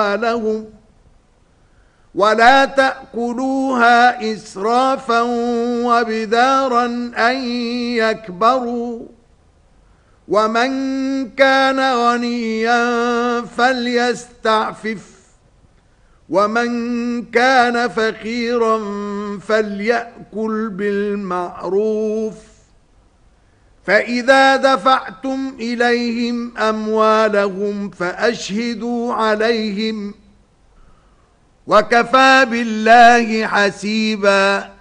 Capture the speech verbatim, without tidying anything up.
لهم ولا تأكلوها إسرافا وبدارا أن يكبروا ومن كان غنيا فليستعفف ومن كان فقيرا فليأكل بالمعروف فإذا دفعتم إليهم أموالهم فأشهدوا عليهم وكفى بالله حسيبا